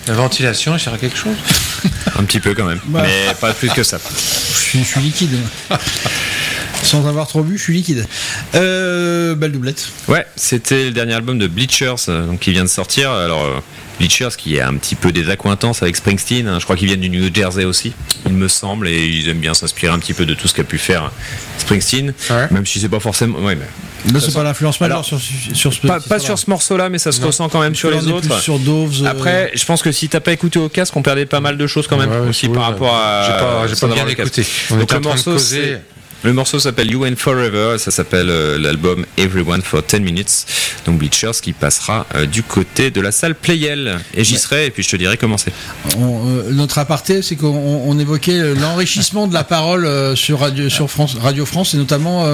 La ventilation, il sert à quelque chose. Un petit peu quand même, mais pas plus que ça. Je suis liquide. Sans avoir trop bu, je suis liquide. Belle doublette. Ouais, c'était le dernier album de Bleachers, donc qui vient de sortir. Alors Bleachers qui a un petit peu des accointances avec Springsteen, hein. Je crois qu'ils viennent du New Jersey aussi, il me semble, et ils aiment bien s'inspirer un petit peu de tout ce qu'a pu faire Springsteen, même si c'est pas forcément. Ouais, mais là, c'est pas l'influence majeure sur ce pas sur ce morceau-là, mais ça se ressent quand même sur les autres. Plus sur Doves. Après, je pense que si t'as pas écouté au casque, on perdait pas mal de choses quand même aussi par rapport à. J'ai pas bien écouté. Donc le morceau, le morceau s'appelle You and Forever, ça s'appelle l'album Everyone for 10 Minutes, donc Bleachers qui passera du côté de la salle Playel, et j'y serai et puis je te dirai comment c'est. Notre aparté, c'est qu'on évoquait l'enrichissement de la parole sur Radio France, et notamment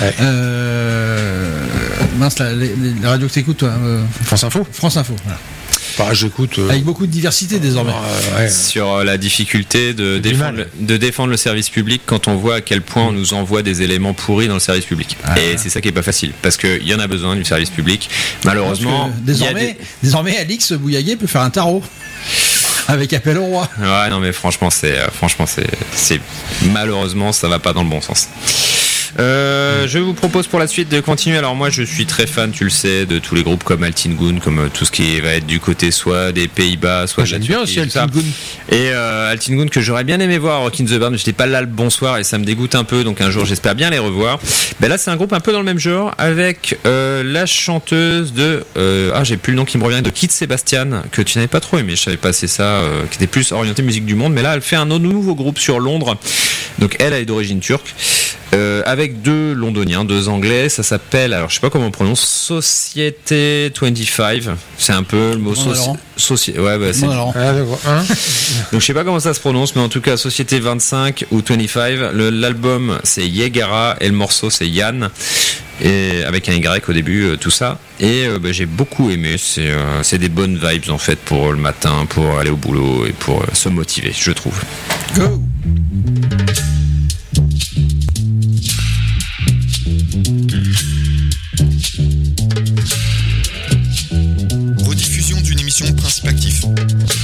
les radios que t'écoutes, toi, France Info, voilà. Bah, j'écoute. Avec beaucoup de diversité désormais. Sur la difficulté de défendre le service public quand on voit à quel point on nous envoie des éléments pourris dans le service public. Et c'est ça qui est pas facile, parce qu'il y en a besoin du service public. Malheureusement, désormais, Alix Bouillaguet peut faire un tarot. Avec appel au roi. Ouais, non mais franchement, c'est malheureusement, ça va pas dans le bon sens. Je vous propose pour la suite de continuer. Alors moi je suis très fan, tu le sais, de tous les groupes comme Altingun, comme tout ce qui va être du côté soit des Pays-Bas, soit j'aime bien aussi Altingun. Et Altingun que j'aurais bien aimé voir à Rock in the Barn, j'étais pas là le bonsoir et ça me dégoûte un peu, donc un jour j'espère bien les revoir. Ben là c'est un groupe un peu dans le même genre avec la chanteuse de j'ai plus le nom qui me revient, de Kid Sebastian, que tu n'avais pas trop aimé, je savais pas, c'est ça, qui était plus orienté musique du monde, mais là elle fait un nouveau groupe sur Londres, donc elle est d'origine turque. Avec deux londoniens, deux anglais, ça s'appelle, alors je sais pas comment on prononce, Société 25, c'est un peu le mot société. Ouais, bah, c'est. Donc je sais pas comment ça se prononce, mais en tout cas Société 25 ou 25. L'album c'est Yegara et le morceau c'est Yann. Et avec un Y au début, tout ça. Et j'ai beaucoup aimé. C'est des bonnes vibes en fait pour le matin, pour aller au boulot et pour se motiver, je trouve. Go!